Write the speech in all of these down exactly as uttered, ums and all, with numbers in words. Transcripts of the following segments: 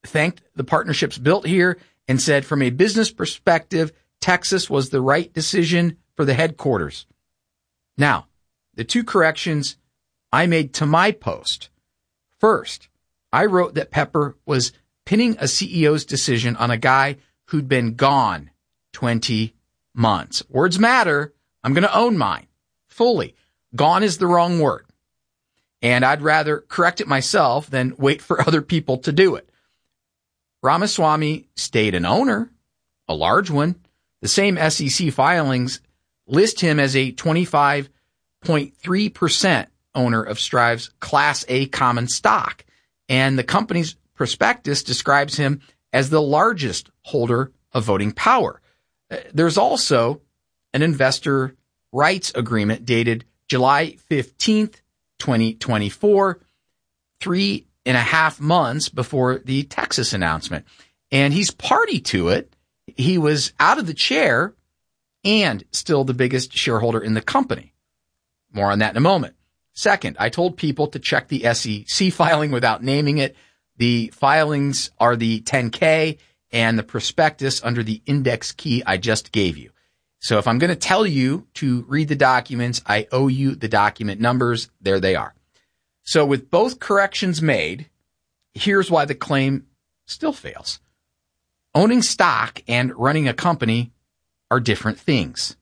thanked the partnerships built here and said, from a business perspective, Texas was the right decision for the headquarters. Now, the two corrections I made to my post. First, I wrote that Pepper was pinning a C E O's decision on a guy who'd been gone twenty months. Words matter. I'm going to own mine fully. Gone is the wrong word. And I'd rather correct it myself than wait for other people to do it. Ramaswamy stayed an owner, a large one. The same S E C filings list him as a twenty-five point three percent owner of Strive's Class A common stock. And the company's prospectus describes him as the largest holder of voting power. There's also an investor rights agreement dated July fifteenth, twenty twenty-four, three and a half months before the Texas announcement. And he's party to it. He was out of the chair and still the biggest shareholder in the company. More on that in a moment. Second, I told people to check the S E C filing without naming it. The filings are the ten K and the prospectus under the index key I just gave you. So if I'm going to tell you to read the documents, I owe you the document numbers. There they are. So with both corrections made, here's why the claim still fails. Owning stock and running a company are different things.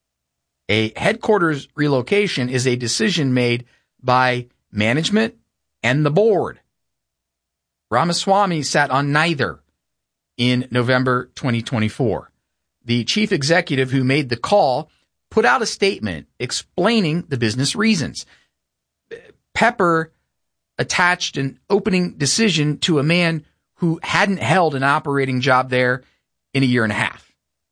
A headquarters relocation is a decision made by management and the board. Ramaswamy sat on neither in November twenty twenty-four. The chief executive who made the call put out a statement explaining the business reasons. Pepper attached an opening decision to a man who hadn't held an operating job there in a year and a half.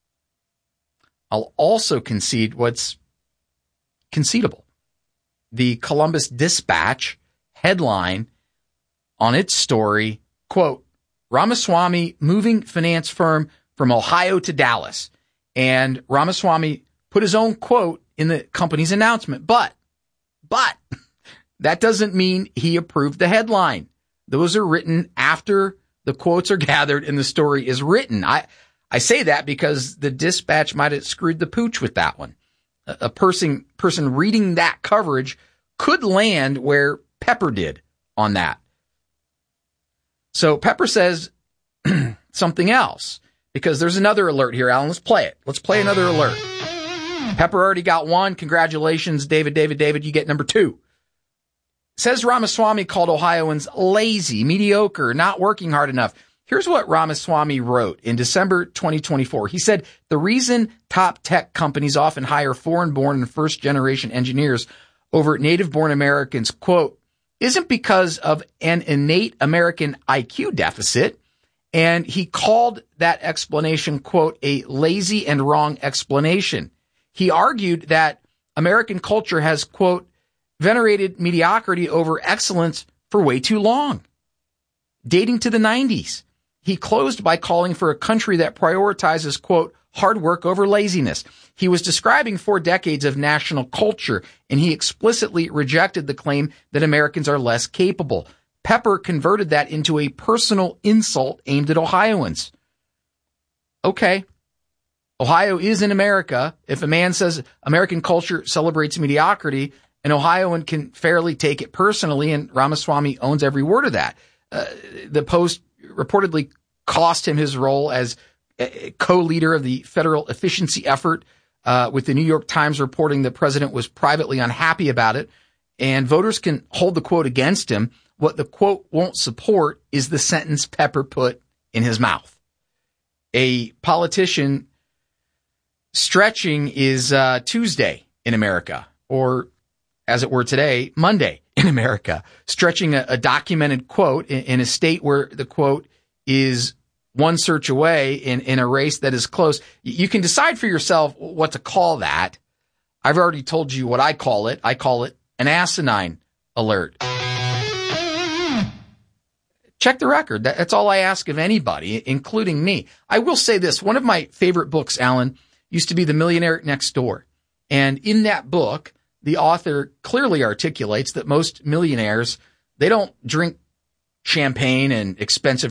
I'll also concede what's concedable. The Columbus Dispatch headline on its story, quote, Ramaswamy moving finance firm from Ohio to Dallas. And Ramaswamy put his own quote in the company's announcement. But, but, that doesn't mean he approved the headline. Those are written after the quotes are gathered and the story is written. I, I say that because the Dispatch might have screwed the pooch with that one. A, a person, person reading that coverage could land where Pepper did on that. So Pepper says something else because there's another alert here, Alan. Let's play it. Let's play another alert. Pepper already got one. Congratulations, David, David, David. You get number two. Says Ramaswamy called Ohioans lazy, mediocre, not working hard enough. Here's what Ramaswamy wrote in December twenty twenty-four. He said, the reason top tech companies often hire foreign-born and first-generation engineers over native-born Americans, quote, isn't because of an innate American I Q deficit. And he called that explanation, quote, a lazy and wrong explanation. He argued that American culture has, quote, venerated mediocrity over excellence for way too long. Dating to the nineties, he closed by calling for a country that prioritizes, quote, hard work over laziness. He was describing four decades of national culture, and he explicitly rejected the claim that Americans are less capable. Pepper converted that into a personal insult aimed at Ohioans. Okay. Ohio is in America. If a man says American culture celebrates mediocrity, an Ohioan can fairly take it personally, and Ramaswamy owns every word of that. Uh, the Post reportedly cost him his role as a co-leader of the federal efficiency effort, uh, with the New York Times reporting the president was privately unhappy about it, and voters can hold the quote against him. What the quote won't support is the sentence Pepper put in his mouth. A politician stretching is uh, Tuesday in America, or as it were today, Monday in America, stretching a, a documented quote in, in a state where the quote is one search away in, in a race that is close. You can decide for yourself what to call that. I've already told you what I call it. I call it an asinine alert. Check the record. That's all I ask of anybody, including me. I will say this. One of my favorite books, Alan, used to be The Millionaire Next Door. And in that book, the author clearly articulates that most millionaires, they don't drink champagne and expensive